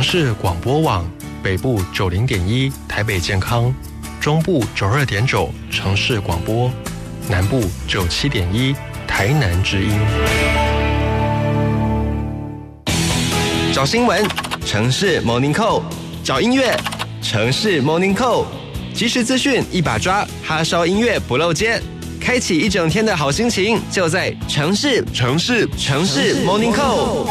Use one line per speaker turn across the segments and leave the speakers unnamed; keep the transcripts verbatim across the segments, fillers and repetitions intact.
市广播网，北部九零点一台北健康，中部九二点九城市广播，南部九七点一台南之音。
找新闻，城市 Morning Call； 找音乐，城市 Morning Call。即时资讯一把抓，哈烧音乐不漏接，开启一整天的好心情，就在城市城市城市 Morning Call。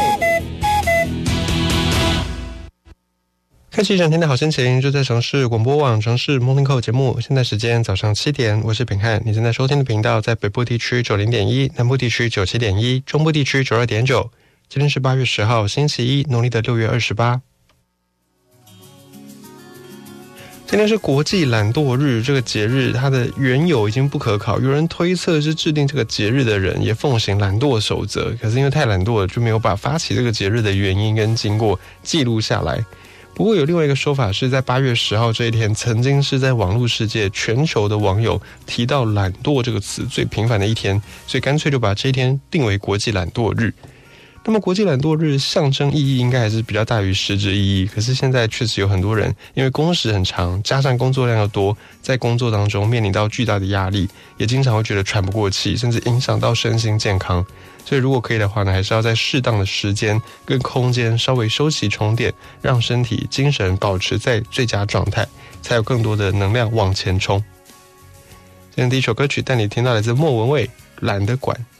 开启一整天的好心情，就在城市广播网城市 Morning Call 节目。现在时间早上七点，我是秉翰。你正在收听的频道在北部地区九零点一，南部地区九七点一，中部地区九二点九。今天是八月十号，星期一，农历的六月二十八。今天是国际懒惰日，这个节日它的缘由已经不可考。有人推测是制定这个节日的人也奉行懒惰守则，可是因为太懒惰了，就没有把发起这个节日的原因跟经过记录下来。不过有另外一个说法是在八月十号这一天，曾经是在网络世界全球的网友提到懒惰这个词最频繁的一天，所以干脆就把这一天定为国际懒惰日。那么国际懒惰日象征意义应该还是比较大于实质意义，可是现在确实有很多人因为工时很长，加上工作量又多，在工作当中面临到巨大的压力，也经常会觉得喘不过气，甚至影响到身心健康。所以如果可以的话呢，还是要在适当的时间跟空间稍微休息充电，让身体精神保持在最佳状态，才有更多的能量往前冲。今天第一首歌曲带你听到来自莫文蔚《懒得管》。